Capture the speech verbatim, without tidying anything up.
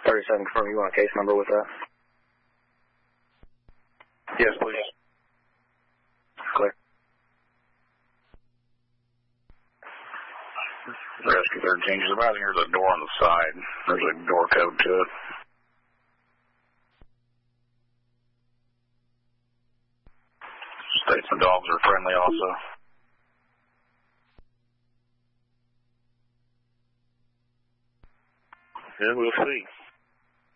thirty-seven, confirm you want a case number with that? Yes, please. Clear. Rescue thirteen, just about here's a door on the side. There's a door code to it. States the dogs are friendly also. Yeah, we'll see.